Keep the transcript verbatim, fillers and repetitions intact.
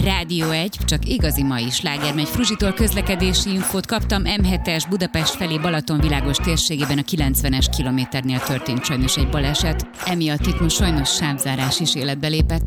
Rádió egy, csak igazi mai sláger megy. Fruzsitól közlekedési infót kaptam. em hetes Budapest felé Balatonvilágos térségében a kilencvenes kilométernél történt sajnos egy baleset. Emiatt itt most sajnos sávzárás is életbe lépett.